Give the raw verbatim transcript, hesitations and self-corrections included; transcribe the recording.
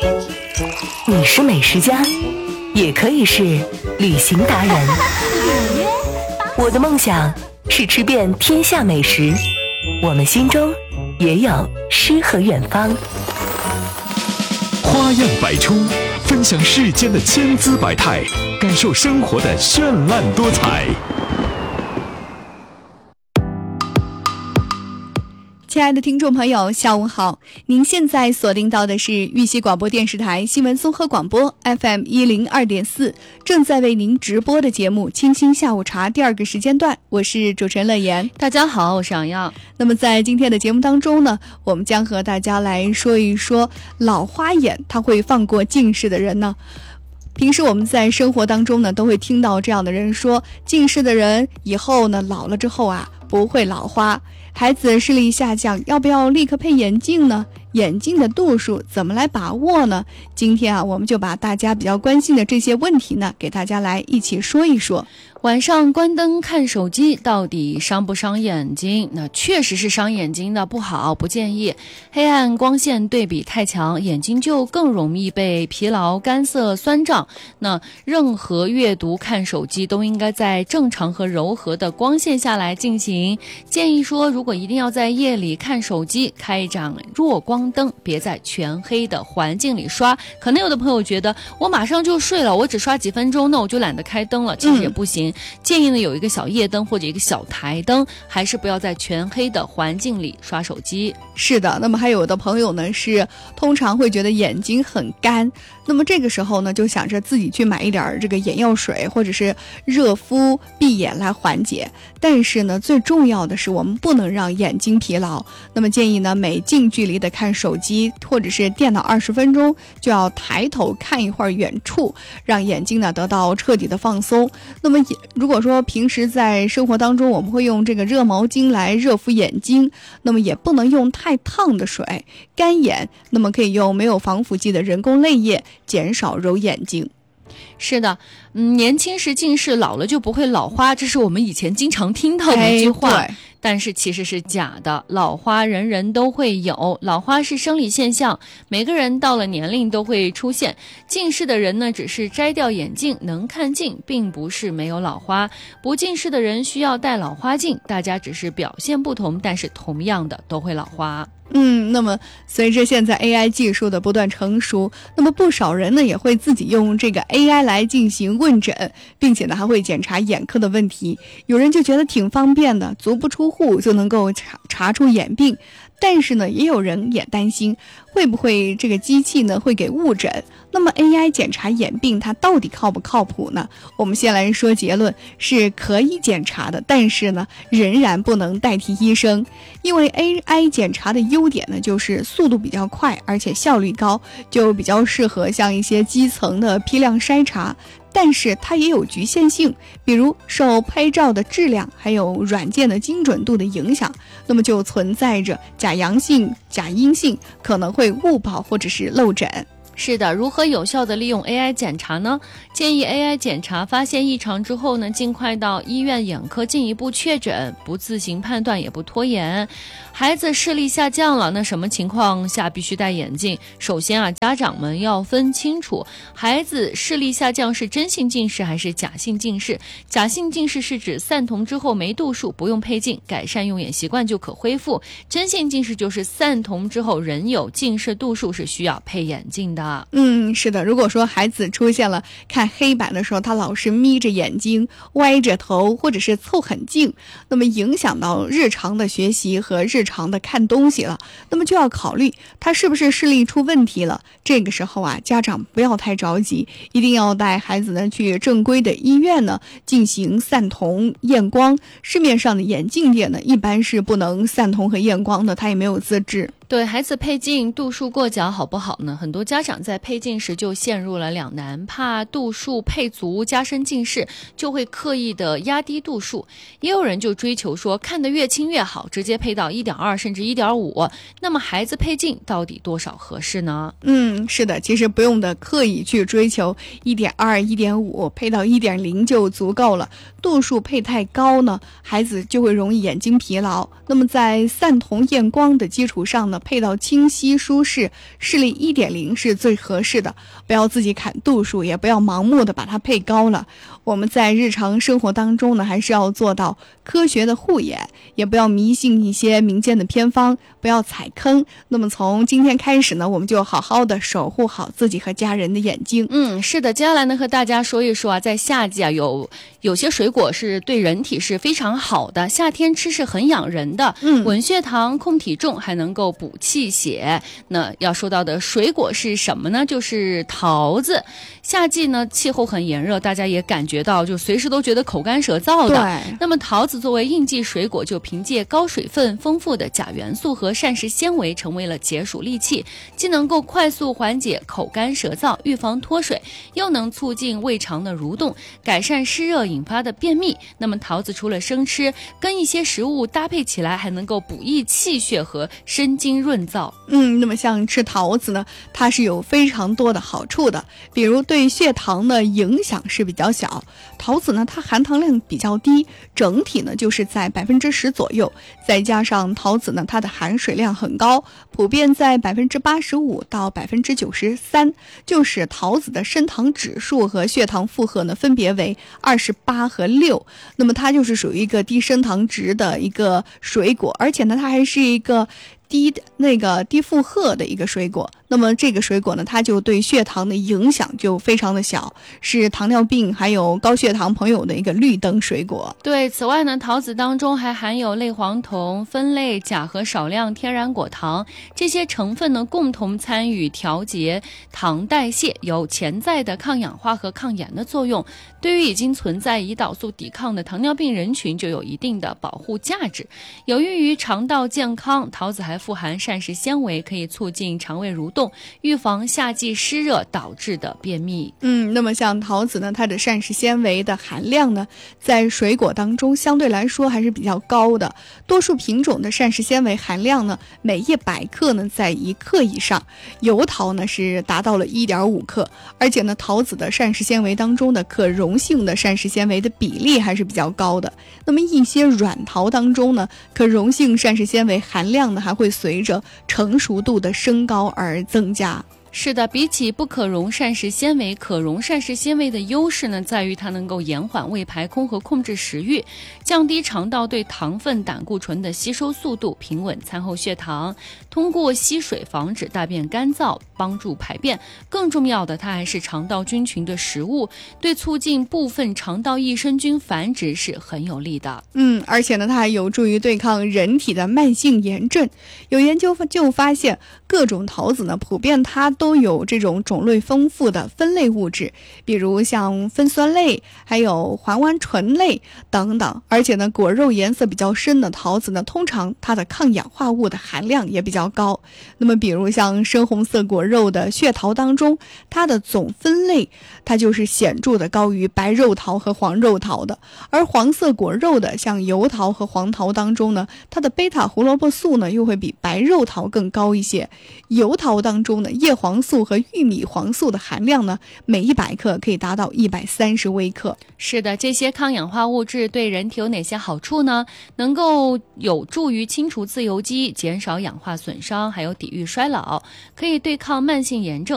你是美食家，也可以是旅行达人。我的梦想是吃遍天下美食，我们心中也有诗和远方。 花样百出，分享世间的千姿百态，感受生活的绚烂多彩。 亲爱的听众朋友，下午好！您现在锁定到的是玉溪广播电视台新闻综合广播 F M 一零二点四，正在为您直播的节目《清新下午茶》第二个时间段，我是主持人乐言。 大家好，我是杨洋。 那么在今天的节目当中呢，我们将和大家来说一说老花眼，它会放过近视的人呢？平时我们在生活当中呢，都会听到这样的人说，近视的人以后呢，老了之后啊，不会老花。孩子视力下降，要不要立刻配眼镜呢？眼镜的度数怎么来把握呢？今天啊，我们就把大家比较关心的这些问题呢，给大家来一起说一说。 晚上关灯看手机到底伤不伤眼睛？那确实是伤眼睛的，不好，不建议。黑暗光线对比太强，眼睛就更容易被疲劳、干涩、酸胀。那任何阅读、看手机都应该在正常和柔和的光线下来进行。建议说，如果一定要在夜里看手机，开一盏弱光灯，别在全黑的环境里刷。可能有的朋友觉得我马上就睡了，我只刷几分钟，那我就懒得开灯了。其实也不行。嗯，建议呢有一个小夜灯或者一个小台灯，还是不要在全黑的环境里刷手机。 是的，那么还有的朋友呢是通常会觉得眼睛很干，那么这个时候呢就想着自己去买一点这个眼药水或者是热敷闭眼来缓解，但是呢最重要的是我们不能让眼睛疲劳。那么建议呢每近距离的看手机或者是电脑二十分钟就要抬头看一会儿远处，让眼睛呢得到彻底的放松。那么如果说平时在生活当中我们会用这个热毛巾来热敷眼睛，那么也不能用太烫的水，干眼，那么可以用没有防腐剂的人工泪液，减少揉眼睛。 是的，嗯，年轻时近视，老了就不会老花，这是我们以前经常听到的一句话。 哎， 但是其实是假的，老花人人都会有，老花是生理现象，每个人到了年龄都会出现。近视的人呢，只是摘掉眼镜能看近，并不是没有老花。不近视的人需要戴老花镜，大家只是表现不同，但是同样的都会老花。 嗯，那么随着现在 A I 技术的不断成熟，那么不少人呢也会自己用这个 A I 来进行问诊，并且呢还会检查眼科的问题。有人就觉得挺方便的，足不出户就能够查查出眼病。但是呢，也有人也担心会不会这个机器呢会给误诊。那么 A I 检查眼病它到底靠不靠谱呢？我们先来说结论，是可以检查的，但是呢仍然不能代替医生。因为 A I 检查的优点呢就是速度比较快，而且效率高，就比较适合像一些基层的批量筛查。但是它也有局限性，比如受拍照的质量还有软件的精准度的影响，那么就存在着假阳性、假阴性，可能会误报或者是漏诊。 是的，如何有效的利用 A I 检查呢？建议 A I 检查发现异常之后呢，尽快到医院眼科进一步确诊，不自行判断也不拖延。孩子视力下降了，那什么情况下必须戴眼镜？首先啊，家长们要分清楚，孩子视力下降是真性近视还是假性近视。假性近视是指散瞳之后没度数，不用配镜，改善用眼习惯就可恢复。真性近视就是散瞳之后仍有近视度数，是需要配眼镜的。 嗯，是的，如果说孩子出现了看黑板的时候他老是眯着眼睛、歪着头或者是凑很近，那么影响到日常的学习和日常的看东西了，那么就要考虑他是不是视力出问题了。这个时候啊，家长不要太着急，一定要带孩子呢去正规的医院呢进行散瞳验光。市面上的眼镜店呢一般是不能散瞳和验光的，它也没有资质。 对孩子配镜度数过矫好不好呢？很多家长在配镜时就陷入了两难，怕度数配足加深近视，就会刻意的压低度数。也有人就追求说看得越清越好，直接配到 一点二 甚至 一点五。那么孩子配镜到底多少合适呢？ 嗯，是的，其实不用的刻意去追求 一点二 一点五， 配到 一点零 就足够了。度数配太高呢，孩子就会容易眼睛疲劳。那么在散瞳验光的基础上呢， 呢，配到清晰舒适，视力 一点零 是最合适的，不要自己砍度数，也不要盲目的把它配高了。我们在日常生活当中呢，还是要做到科学的护眼，也不要迷信一些民间的偏方，不要踩坑。那么从今天开始呢，我们就好好的守护好自己和家人的眼睛。 嗯，是的，接下来呢和大家说一说啊，在夏季啊有有些水果是对人体是非常好的，夏天吃是很养人的， 嗯， 稳血糖、控体重，还能够补气血。那要说到的水果是什么呢？就是桃子。夏季呢气候很炎热，大家也感觉到就随时都觉得口干舌燥的。 对， 那么桃子作为应季水果，就凭借高水分、丰富的钾元素和膳食纤维，成为了解暑利器，既能够快速缓解口干舌燥，预防脱水，又能促进胃肠的蠕动，改善湿热引发的便秘。那么桃子除了生吃，跟一些食物搭配起来，还能够补益气血和生津润燥。 嗯，那么像吃桃子呢，它是有非常多的好处的，比如对血糖的影响是比较小。桃子呢，它含糖量比较低，整体呢就是在百分之十左右，再加上桃子呢，它的含水量很高，普遍在百分之八十五到百分之九十三，就使桃子的升糖指数和血糖负荷呢分别为二十八和六。那么它就是属于一个低升糖值的一个水果，而且呢，它还是一个低那个低负荷的一个水果。那么这个水果呢，它就对血糖的影响就非常的小，是糖尿病还有高血糖朋友的一个绿灯水果。 对，此外呢，桃子当中还含有类黄酮、酚类、钾和少量天然果糖，这些成分呢共同参与调节糖代谢，有潜在的抗氧化和抗炎的作用，对于已经存在胰岛素抵抗的糖尿病人群就有一定的保护价值。有益于肠道健康，桃子还富含膳食纤维，可以促进肠胃蠕动，预防夏季湿热导致的便秘。 嗯，那么像桃子呢，它的膳食纤维的含量呢，在水果当中相对来说还是比较高的。多数品种的膳食纤维含量呢，每一百克呢在一克以上，油桃呢是达到了 一点五克，而且呢，桃子的膳食纤维当中的可溶性的膳食纤维的比例还是比较高的。那么一些软桃当中呢，可溶性膳食纤维含量呢还会随着成熟度的升高而增加。 是的，比起不可溶膳食纤维，可溶膳食纤维的优势呢，在于它能够延缓胃排空和控制食欲，降低肠道对糖分、胆固醇的吸收速度，平稳餐后血糖，通过吸水防止大便干燥，帮助排便。更重要的，它还是肠道菌群的食物，对促进部分肠道益生菌繁殖是很有利的。 嗯，而且呢，它还有助于对抗人体的慢性炎症。有研究就发现，各种桃子呢，普遍它都都有这种种类丰富的酚类物质，比如像酚酸类，还有环烷醇类等等。而且呢，果肉颜色比较深的桃子呢，通常它的抗氧化物的含量也比较高。那么比如像深红色果肉的血桃当中，它的总酚类它就是显著的高于白肉桃和黄肉桃的。而黄色果肉的像油桃和黄桃当中呢，它的贝塔胡萝卜素呢又会比白肉桃更高一些。油桃当中呢，叶黄素和玉米黄素的含量呢，每一百克可以达到一百三十微克。 是的，这些抗氧化物质对人体有哪些好处呢？能够有助于清除自由基，减少氧化损伤，还有抵御衰老，可以对抗慢性炎症。